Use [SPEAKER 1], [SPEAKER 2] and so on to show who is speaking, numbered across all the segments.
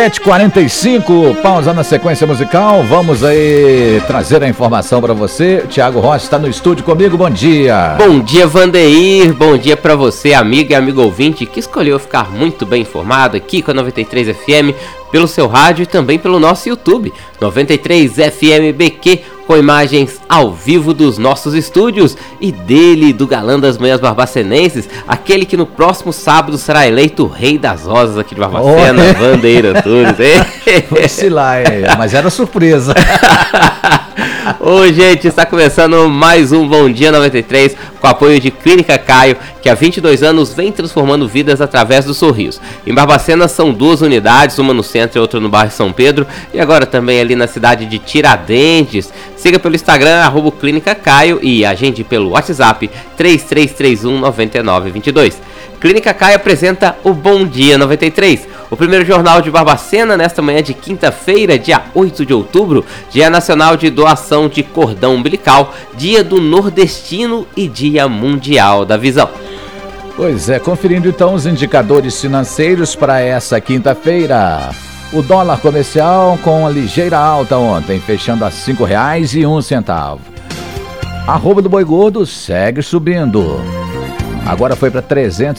[SPEAKER 1] 7h45, pausa na sequência musical. Vamos aí trazer a informação para você. Thiago Rossi está no estúdio comigo. Bom dia.
[SPEAKER 2] Bom dia, Vandeir. Bom dia para você, amigo e amigo ouvinte, que escolheu ficar muito bem informado aqui com a 93 FM, pelo seu rádio e também pelo nosso YouTube, 93 FM BQ, com imagens ao vivo dos nossos estúdios e dele, do galã das manhãs barbacenenses, aquele que no próximo sábado será eleito o rei das rosas aqui de Barbacena, Vandeir Antunes.
[SPEAKER 1] Sei lá, mas era surpresa.
[SPEAKER 2] Oi, gente, está começando mais um Bom Dia 93 com apoio de Clínica Caio, que há 22 anos vem transformando vidas através dos sorrisos. Em Barbacena são 2 unidades, uma no centro e outra no bairro São Pedro, e agora também ali na cidade de Tiradentes. Siga pelo Instagram, @Clínica Caio, e agende pelo WhatsApp 3331-9922. Clínica Caio apresenta o Bom Dia 93, o primeiro jornal de Barbacena nesta manhã de quinta-feira, dia 8 de outubro, Dia Nacional de Doação de Cordão Umbilical, Dia do Nordestino e Dia Mundial da Visão.
[SPEAKER 1] Pois é, conferindo então os indicadores financeiros para essa quinta-feira. O dólar comercial com a ligeira alta ontem, fechando a R$ 5,01. Arroba do boi gordo segue subindo. Agora foi para R$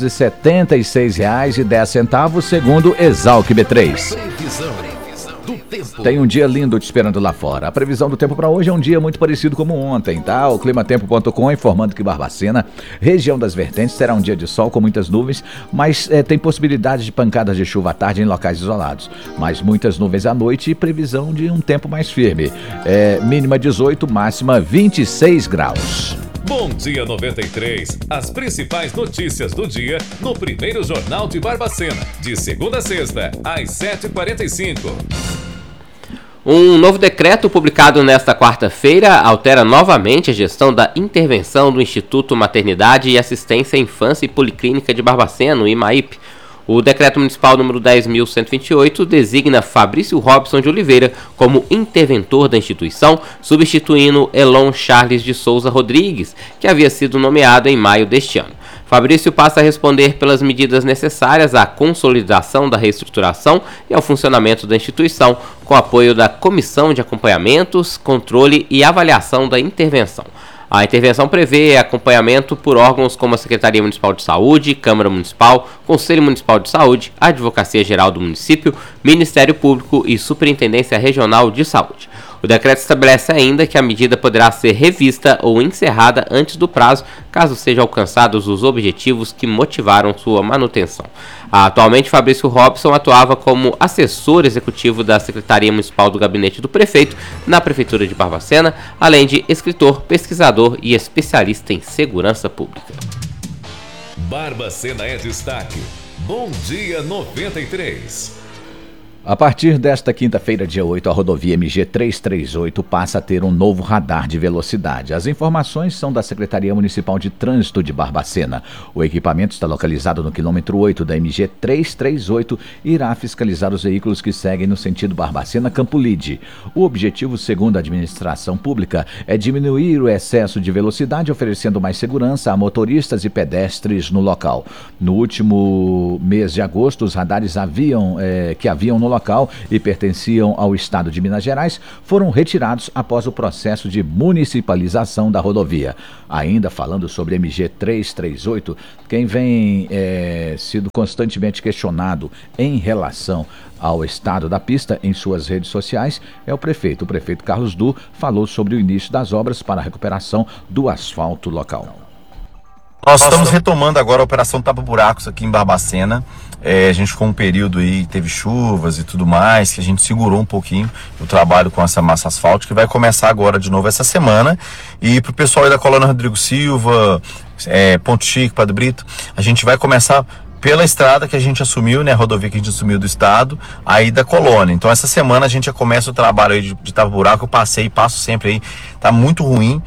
[SPEAKER 1] 376,10, segundo Exalc B3. Tem um dia lindo te esperando lá fora. A previsão do tempo para hoje é um dia muito parecido como ontem, tá? O climatempo.com informando que Barbacena, região das vertentes, será um dia de sol com muitas nuvens, mas tem possibilidade de pancadas de chuva à tarde em locais isolados. Mas muitas nuvens à noite e previsão de um tempo mais firme. Mínima 18, máxima 26 graus.
[SPEAKER 3] Bom Dia 93, as principais notícias do dia no primeiro Jornal de Barbacena, de segunda a sexta, às 7h45.
[SPEAKER 2] Um novo decreto publicado nesta quarta-feira altera novamente a gestão da intervenção do Instituto Maternidade e Assistência à Infância e Policlínica de Barbacena, o IMAIP. O decreto municipal número 10.128 designa Fabrício Robson de Oliveira como interventor da instituição, substituindo Elon Charles de Souza Rodrigues, que havia sido nomeado em maio deste ano. Fabrício passa a responder pelas medidas necessárias à consolidação da reestruturação e ao funcionamento da instituição, com apoio da Comissão de Acompanhamentos, Controle e Avaliação da Intervenção. A intervenção prevê acompanhamento por órgãos como a Secretaria Municipal de Saúde, Câmara Municipal, Conselho Municipal de Saúde, Advocacia Geral do Município, Ministério Público e Superintendência Regional de Saúde. O decreto estabelece ainda que a medida poderá ser revista ou encerrada antes do prazo, caso sejam alcançados os objetivos que motivaram sua manutenção. Atualmente, Fabrício Robson atuava como assessor executivo da Secretaria Municipal do Gabinete do Prefeito na Prefeitura de Barbacena, além de escritor, pesquisador e especialista em segurança pública.
[SPEAKER 3] Barbacena é destaque. Bom Dia 93.
[SPEAKER 1] A partir desta quinta-feira, dia 8, a rodovia MG 338 passa a ter um novo radar de velocidade. As informações são da Secretaria Municipal de Trânsito de Barbacena. O equipamento está localizado no quilômetro 8 da MG 338 e irá fiscalizar os veículos que seguem no sentido Barbacena-Campo Lide. O objetivo, segundo a administração pública, é diminuir o excesso de velocidade, oferecendo mais segurança a motoristas e pedestres no local. No último mês de agosto, os radares que haviam no local e pertenciam ao estado de Minas Gerais foram retirados após o processo de municipalização da rodovia. Ainda falando sobre MG 338, quem vem sido constantemente questionado em relação ao estado da pista em suas redes sociais é o prefeito. O prefeito Carlos Du falou sobre o início das obras para a recuperação do asfalto local.
[SPEAKER 4] Nós estamos retomando agora a Operação Tapa Buracos aqui em Barbacena. A gente ficou um período aí, teve chuvas e tudo mais, que a gente segurou um pouquinho o trabalho com essa massa asfáltica, que vai começar agora de novo essa semana. E para o pessoal aí da Colônia Rodrigo Silva, Ponte Chico, Padre Brito, a gente vai começar pela estrada que a gente assumiu, né, a rodovia que a gente assumiu do estado, aí da colônia. Então essa semana a gente já começa o trabalho aí de Tapa Buraco. Eu passo sempre aí, tá muito ruim.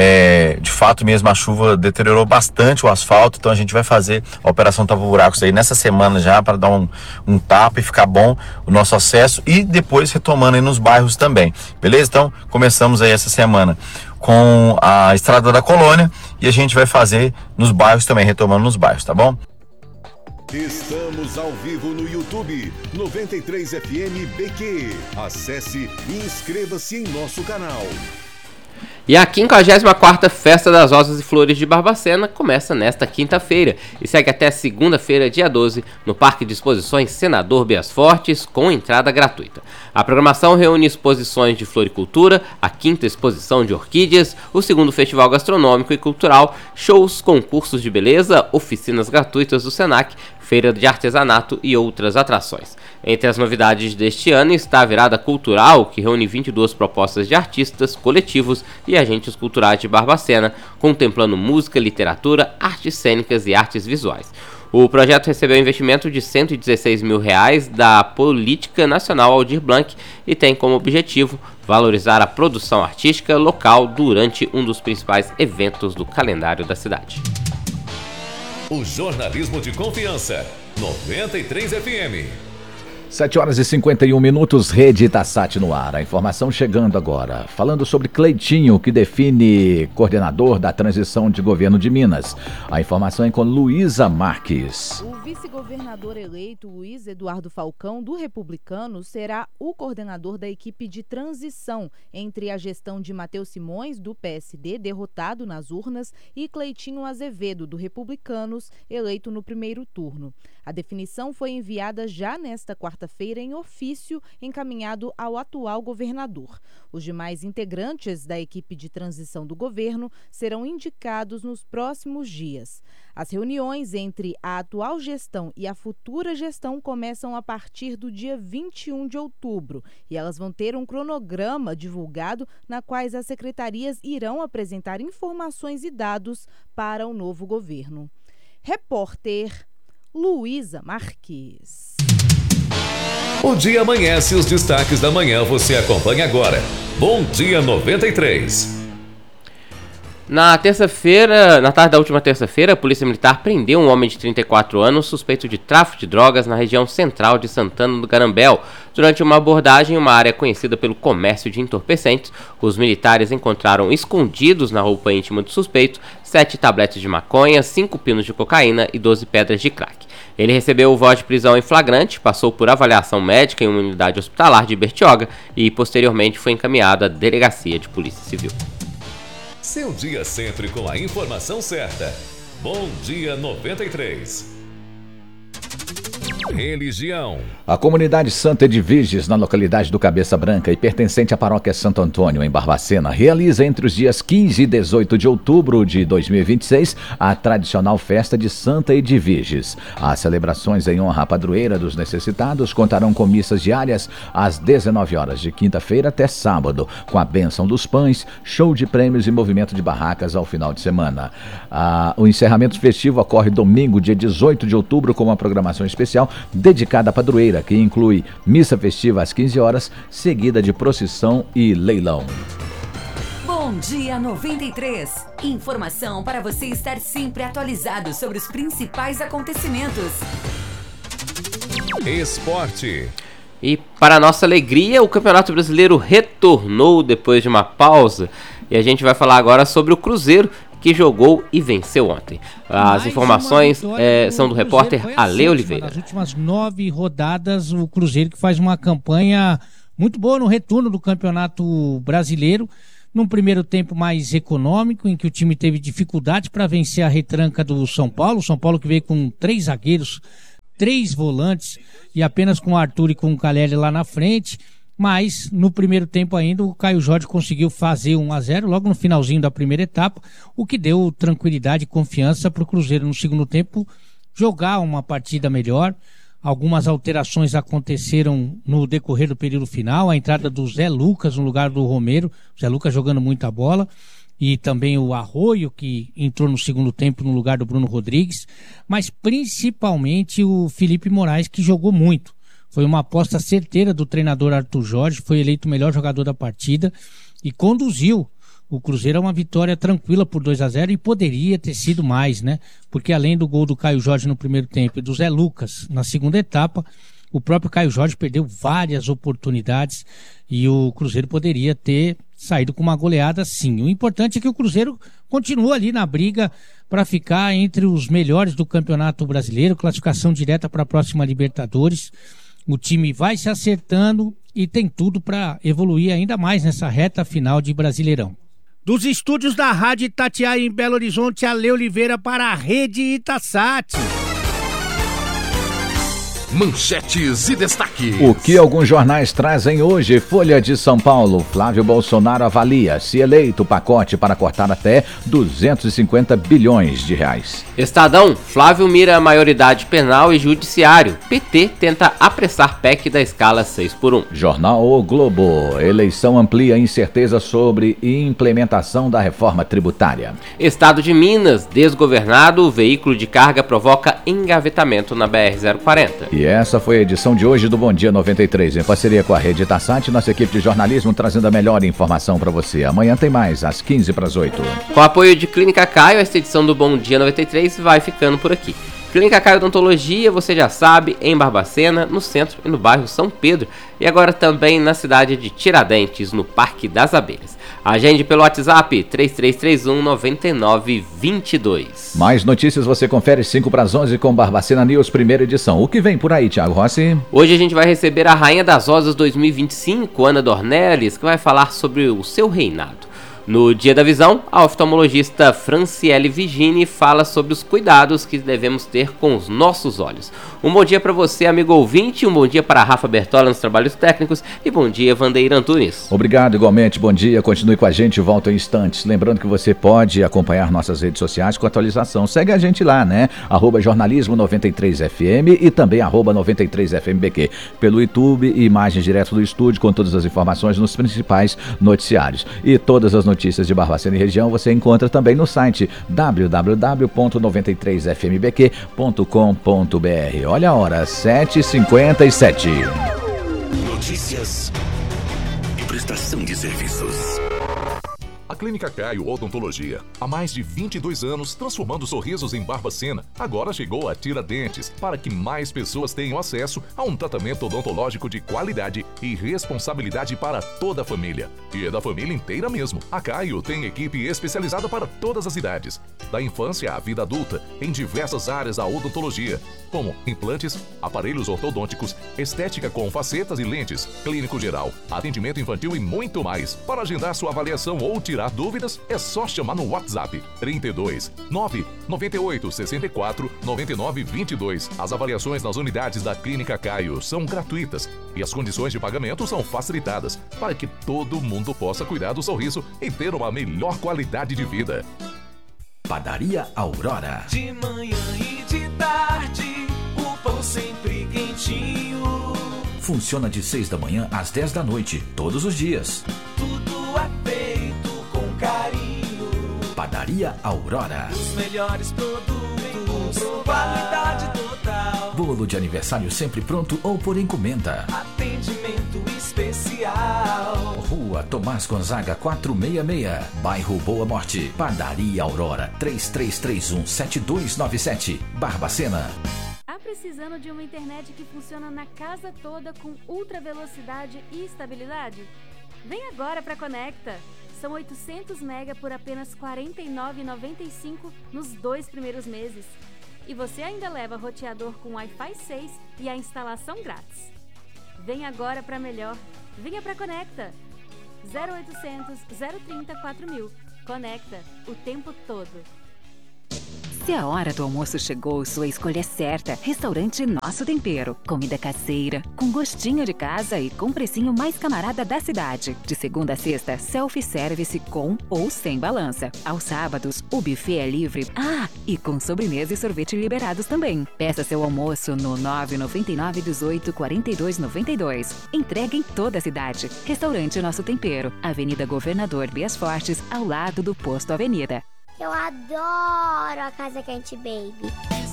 [SPEAKER 4] De fato mesmo, a chuva deteriorou bastante o asfalto, então a gente vai fazer a Operação Tapa Buracos aí nessa semana já, para dar um tapa e ficar bom o nosso acesso, e depois retomando aí nos bairros também, beleza? Então começamos aí essa semana com a Estrada da Colônia e a gente vai fazer nos bairros também, retomando nos bairros, tá bom?
[SPEAKER 5] Estamos ao vivo no YouTube 93FM BQ. Acesse e inscreva-se em nosso canal.
[SPEAKER 2] E a 54ª Festa das Rosas e Flores de Barbacena começa nesta quinta-feira e segue até segunda-feira, dia 12, no Parque de Exposições Senador Bias Fortes, com entrada gratuita. A programação reúne exposições de floricultura, a 5ª exposição de orquídeas, o 2º Festival Gastronômico e Cultural, shows, concursos de beleza, oficinas gratuitas do Senac, feira de artesanato e outras atrações. Entre as novidades deste ano está a virada cultural, que reúne 22 propostas de artistas, coletivos e agentes culturais de Barbacena, contemplando música, literatura, artes cênicas e artes visuais. O projeto recebeu investimento de R$ 116 mil da Política Nacional Aldir Blanc e tem como objetivo valorizar a produção artística local durante um dos principais eventos do calendário da cidade.
[SPEAKER 3] O jornalismo de confiança, 93 FM.
[SPEAKER 1] 7 horas e 51 minutos, Rede Itassat no ar. A informação chegando agora, falando sobre Cleitinho, que define coordenador da transição de governo de Minas. A informação é com Luísa Marques.
[SPEAKER 6] O vice-governador eleito Luiz Eduardo Falcão, do Republicano, será o coordenador da equipe de transição entre a gestão de Matheus Simões, do PSD, derrotado nas urnas, e Cleitinho Azevedo, do Republicanos, eleito no primeiro turno. A definição foi enviada já nesta quarta-feira em ofício encaminhado ao atual governador. Os demais integrantes da equipe de transição do governo serão indicados nos próximos dias. As reuniões entre a atual gestão e a futura gestão começam a partir do dia 21 de outubro e elas vão ter um cronograma divulgado na quais as secretarias irão apresentar informações e dados para o novo governo. Repórter Luísa Marques.
[SPEAKER 3] O dia amanhece, os destaques da manhã você acompanha agora. Bom dia 93.
[SPEAKER 2] Na tarde da última terça-feira, a Polícia Militar prendeu um homem de 34 anos suspeito de tráfico de drogas na região central de Santana do Garambel. Durante uma abordagem em uma área conhecida pelo comércio de entorpecentes, os militares encontraram escondidos na roupa íntima do suspeito 7 tabletes de maconha, 5 pinos de cocaína e 12 pedras de crack. Ele recebeu voz de prisão em flagrante, passou por avaliação médica em uma unidade hospitalar de Bertioga e posteriormente foi encaminhado à Delegacia de Polícia Civil.
[SPEAKER 3] Seu dia sempre com a informação certa. Bom dia 93. Religião.
[SPEAKER 1] A comunidade Santa Edviges, na localidade do Cabeça Branca e pertencente à paróquia Santo Antônio, em Barbacena, realiza entre os dias 15 e 18 de outubro de 2026 a tradicional festa de Santa Edviges. As celebrações em honra à padroeira dos necessitados contarão com missas diárias às 19 horas de quinta-feira até sábado, com a bênção dos pães, show de prêmios e movimento de barracas ao final de semana. O encerramento festivo ocorre domingo, dia 18 de outubro, com uma programação especial dedicada à padroeira, que inclui missa festiva às 15 horas, seguida de procissão e leilão.
[SPEAKER 7] Bom dia 93. Informação para você estar sempre atualizado sobre os principais acontecimentos.
[SPEAKER 3] Esporte.
[SPEAKER 2] E para nossa alegria, o Campeonato Brasileiro retornou depois de uma pausa. E a gente vai falar agora sobre o Cruzeiro, que jogou e venceu ontem. As informações são do repórter Ale Oliveira.
[SPEAKER 8] Nas últimas 9 rodadas, o Cruzeiro, que faz uma campanha muito boa no retorno do Campeonato Brasileiro, num primeiro tempo mais econômico, em que o time teve dificuldade para vencer a retranca do São Paulo. O São Paulo que veio com 3 zagueiros, 3 volantes e apenas com o Arthur e com o Caleri lá na frente. Mas no primeiro tempo ainda o Caio Jorge conseguiu fazer 1-0 logo no finalzinho da primeira etapa, o que deu tranquilidade e confiança para o Cruzeiro no segundo tempo jogar uma partida melhor. Algumas alterações aconteceram no decorrer do período final, a entrada do Zé Lucas no lugar do Romero, o Zé Lucas jogando muita bola, e também o Arroio, que entrou no segundo tempo no lugar do Bruno Rodrigues, mas principalmente o Felipe Moraes, que jogou muito. Foi uma aposta certeira do treinador Arthur Jorge, foi eleito o melhor jogador da partida e conduziu o Cruzeiro a uma vitória tranquila por 2-0 e poderia ter sido mais, né? Porque além do gol do Caio Jorge no primeiro tempo e do Zé Lucas na segunda etapa, O próprio Caio Jorge perdeu várias oportunidades e o Cruzeiro poderia ter saído com uma goleada sim. O importante é que o Cruzeiro continua ali na briga para ficar entre os melhores do Campeonato Brasileiro, classificação direta para a próxima Libertadores. O time vai se acertando e tem tudo para evoluir ainda mais nessa reta final de Brasileirão. Dos estúdios da Rádio Itatiaia em Belo Horizonte, Ale Oliveira para a Rede Itasat.
[SPEAKER 9] Manchetes e destaques.
[SPEAKER 1] O que alguns jornais trazem hoje? Folha de São Paulo. Flávio Bolsonaro avalia, se eleito, pacote para cortar até 250 bilhões de reais.
[SPEAKER 2] Estadão. Flávio mira maioridade penal e judiciário. PT tenta apressar PEC da escala 6x1.
[SPEAKER 1] Jornal O Globo. Eleição amplia incerteza sobre implementação da reforma tributária.
[SPEAKER 2] Estado de Minas. Desgovernado, veículo de carga provoca engavetamento na BR-040.
[SPEAKER 1] E essa foi a edição de hoje do Bom Dia 93, em parceria com a Rede Itasat, nossa equipe de jornalismo trazendo a melhor informação para você. Amanhã tem mais, às 7h45.
[SPEAKER 2] Com apoio de Clínica Caio, esta edição do Bom Dia 93 vai ficando por aqui. Clínica Caio Odontologia, você já sabe, em Barbacena, no centro e no bairro São Pedro. E agora também na cidade de Tiradentes, no Parque das Abelhas. Agende pelo WhatsApp 3331-9922.
[SPEAKER 1] Mais notícias você confere 5:11 com Barbacena News, primeira edição. O que vem por aí, Thiago Rossi?
[SPEAKER 2] Hoje a gente vai receber a Rainha das Rosas 2025, Ana Dornelles, que vai falar sobre o seu reinado. No Dia da Visão, a oftalmologista Franciele Vigini fala sobre os cuidados que devemos ter com os nossos olhos. Um bom dia para você, amigo ouvinte, um bom dia para a Rafa Bertola nos trabalhos técnicos e bom dia, Vandeir Antunes.
[SPEAKER 1] Obrigado, igualmente, bom dia, continue com a gente, volta em instantes. Lembrando que você pode acompanhar nossas redes sociais com atualização. Segue a gente lá, né? @jornalismo93fm e também @93fmbq. Pelo YouTube, imagens direto do estúdio com todas as informações nos principais noticiários. E todas as notícias de Barbacena e região você encontra também no site www.93fmbq.com.br. Olha a hora, 7h57.
[SPEAKER 9] Notícias e prestação de serviços. A Clínica Caio Odontologia, há mais de 22 anos transformando sorrisos em Barbacena, agora chegou a Tiradentes, para que mais pessoas tenham acesso a um tratamento odontológico de qualidade e responsabilidade para toda a família. E é da família inteira mesmo. A Caio tem equipe especializada para todas as idades, da infância à vida adulta, em diversas áreas da odontologia, como implantes, aparelhos ortodônticos, estética com facetas e lentes, clínico geral, atendimento infantil e muito mais. Para agendar sua avaliação ou tirar dúvidas, é só chamar no WhatsApp 32 998 64 99 22. As avaliações nas unidades da Clínica Caio são gratuitas e as condições de pagamento são facilitadas para que todo mundo possa cuidar do sorriso e ter uma melhor qualidade de vida.
[SPEAKER 1] Padaria Aurora.
[SPEAKER 10] De manhã e de tarde, o pão sempre quentinho.
[SPEAKER 1] Funciona de 6 da manhã às 10 da noite, todos os dias.
[SPEAKER 10] Tudo é feito com carinho.
[SPEAKER 1] Padaria Aurora.
[SPEAKER 10] Os melhores produtos, qualidade total.
[SPEAKER 1] Bolo de aniversário sempre pronto ou por encomenda.
[SPEAKER 10] Atendimento especial.
[SPEAKER 1] Rua Tomás Gonzaga 466, bairro Boa Morte. Padaria Aurora, 3331-7297, Barbacena.
[SPEAKER 11] Tá precisando de uma internet que funciona na casa toda com ultra velocidade e estabilidade? Vem agora para Conecta. São 800 mega por apenas R$ 49,95 nos 2 primeiros meses. E você ainda leva roteador com Wi-Fi 6 e a instalação grátis. Vem agora para melhor. Venha para Conecta. 0800 030 4000. Conecta o tempo todo.
[SPEAKER 7] Se a hora do almoço chegou, sua escolha é certa. Restaurante Nosso Tempero. Comida caseira, com gostinho de casa e com precinho mais camarada da cidade. De segunda a sexta, self-service com ou sem balança. Aos sábados, o buffet é livre. Ah, e com sobremesa e sorvete liberados também. Peça seu almoço no 999 18 42 92. Entrega em toda a cidade. Restaurante Nosso Tempero. Avenida Governador Bias Fortes, ao lado do Posto Avenida.
[SPEAKER 12] Eu adoro a Casa Quente Baby.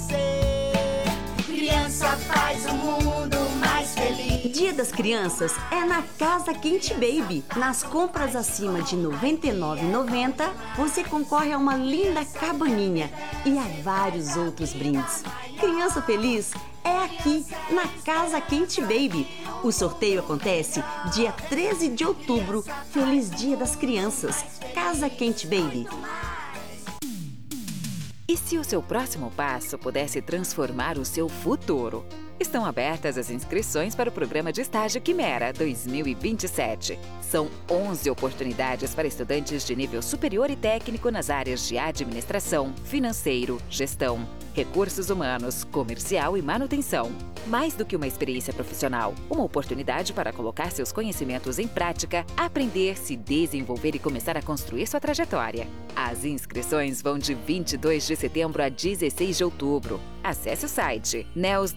[SPEAKER 10] Criança faz o mundo mais feliz.
[SPEAKER 13] Dia das Crianças é na Casa Quente Baby. Nas compras acima de R$ 99,90, você concorre a uma linda cabaninha e a vários outros brindes. Criança feliz é aqui, na Casa Quente Baby. O sorteio acontece dia 13 de outubro. Feliz Dia das Crianças. Casa Quente Baby.
[SPEAKER 7] E se o seu próximo passo pudesse transformar o seu futuro? Estão abertas as inscrições para o programa de estágio Quimera 2027. São 11 oportunidades para estudantes de nível superior e técnico nas áreas de administração, financeiro, gestão, recursos humanos, comercial e manutenção. Mais do que uma experiência profissional, uma oportunidade para colocar seus conhecimentos em prática, aprender, se desenvolver e começar a construir sua trajetória. As inscrições vão de 22 de setembro a 16 de outubro. Acesse o site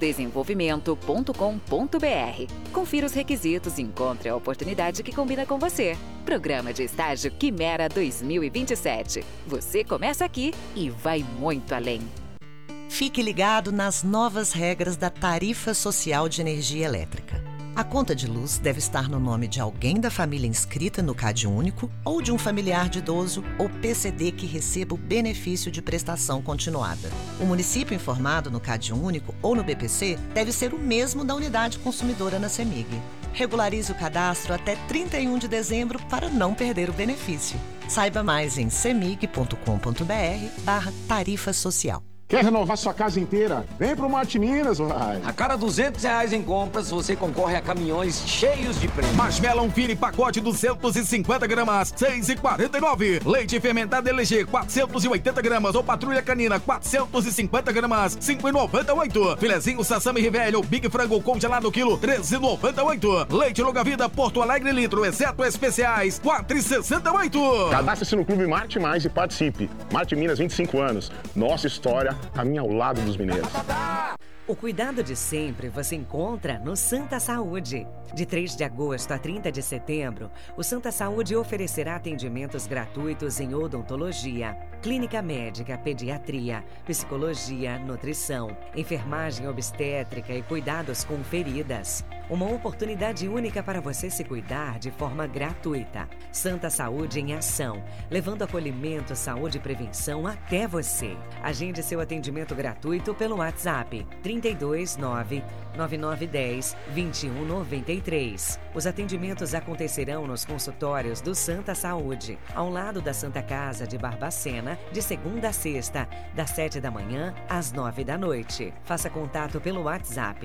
[SPEAKER 7] neosdesenvolvimento.com.br. Confira os requisitos e encontre a oportunidade que combina com você. Programa de estágio Quimera 2027. Você começa aqui e vai muito além.
[SPEAKER 14] Fique ligado nas novas regras da Tarifa Social de Energia Elétrica. A conta de luz deve estar no nome de alguém da família inscrita no CadÚnico ou de um familiar de idoso ou PCD que receba o benefício de prestação continuada. O município informado no CadÚnico ou no BPC deve ser o mesmo da unidade consumidora na CEMIG. Regularize o cadastro até 31 de dezembro para não perder o benefício. Saiba mais em cemig.com.br/tarifa social.
[SPEAKER 15] Quer renovar sua casa inteira? Vem pro Marte Minas, vai.
[SPEAKER 16] A cada R$200 em compras, você concorre a caminhões cheios de prêmios.
[SPEAKER 17] Marshmallow Fine pacote 250 gramas, 6,49. Leite fermentado LG 480 gramas ou Patrulha Canina 450 gramas, 5,98. Filezinho Sassami Rivelho Big Frango congelado quilo, 13,98. Leite Longa Vida Porto Alegre litro, exceto especiais, 4,68.
[SPEAKER 15] Cadastre-se no Clube Marte Mais e participe. Marte Minas, 25 anos. Nossa história caminha ao lado dos mineiros.
[SPEAKER 18] O cuidado de sempre você encontra no Santa Saúde. De 3 de agosto a 30 de setembro, o Santa Saúde oferecerá atendimentos gratuitos em odontologia, clínica médica, pediatria, psicologia, nutrição, enfermagem obstétrica e cuidados com feridas. Uma oportunidade única para você se cuidar de forma gratuita. Santa Saúde em ação, levando acolhimento, saúde e prevenção até você. Agende seu atendimento gratuito pelo WhatsApp 329-9910-2193. Os atendimentos acontecerão nos consultórios do Santa Saúde, ao lado da Santa Casa de Barbacena, de segunda a sexta, das 7 da manhã às 9 da noite. Faça contato pelo WhatsApp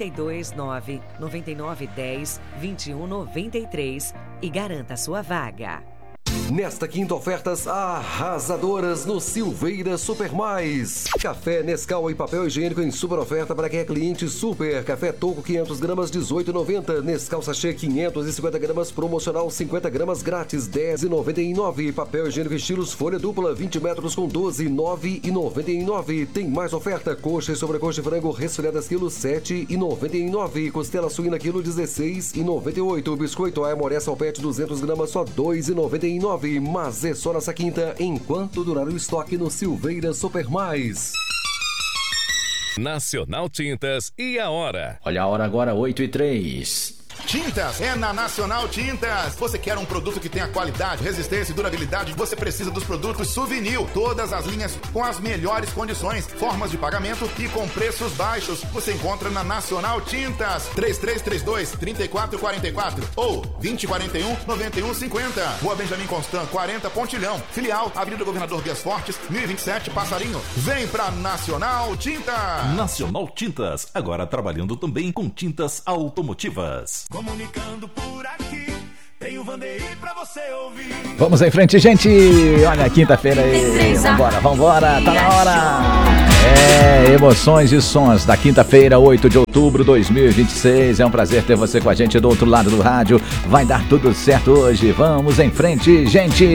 [SPEAKER 18] 329-9910-2193 e garanta sua vaga.
[SPEAKER 19] Nesta quinta, ofertas arrasadoras no Silveira Super Mais. Café Nescau e papel higiênico em super oferta para quem é cliente super. Café Toco 500 gramas, 18,90. Nescau Sachê 550 gramas, promocional 50 gramas grátis, 10,99. Papel higiênico estilos folha dupla, 20 metros com 12, 9,99. Tem mais oferta. Coxa e sobrecoxa de frango resfriadas quilo, 7,99. Costela suína quilo, 16,98. Biscoito Aimoré Salpete 200 gramas, só 2,99. Mas é só nessa quinta, enquanto durar o estoque no Silveira Super Mais.
[SPEAKER 3] Nacional Tintas e a hora.
[SPEAKER 1] Olha a hora agora, 8h03.
[SPEAKER 20] Tintas é na Nacional Tintas. Você quer um produto que tenha qualidade, resistência e durabilidade? Você precisa dos produtos Souvenir. Todas as linhas com as melhores condições, formas de pagamento e com preços baixos. Você encontra na Nacional Tintas. 3332-3444 ou 2041-9150. Rua Benjamin Constant, 40 Pontilhão. Filial, Avenida Governador Dias Fortes, 1027 Passarinho. Vem pra Nacional Tintas.
[SPEAKER 9] Nacional Tintas, agora trabalhando também com tintas automotivas.
[SPEAKER 10] Comunicando por aqui, tem o Vandery pra você ouvir.
[SPEAKER 1] Vamos em frente, gente. Olha, quinta-feira aí. Vambora, tá na hora. Emoções e sons da quinta-feira, 8 de outubro de 2026. É um prazer ter você com a gente do outro lado do rádio. Vai dar tudo certo hoje. Vamos em frente, gente.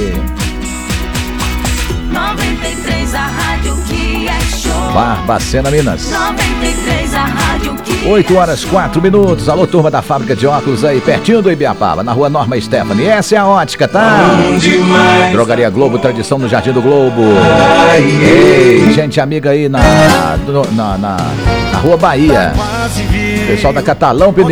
[SPEAKER 10] 93, a rádio que é show.
[SPEAKER 1] Barbacena, Minas.
[SPEAKER 10] 93, a rádio que
[SPEAKER 1] 8h04. Alô, turma da fábrica de óculos aí, pertinho do Ibiapaba, na rua Norma Stephanie. Essa é a ótica, tá? Drogaria Globo, tradição no Jardim do Globo. Ei, gente amiga aí na Rua Bahia. Pessoal da Catalão Pneus.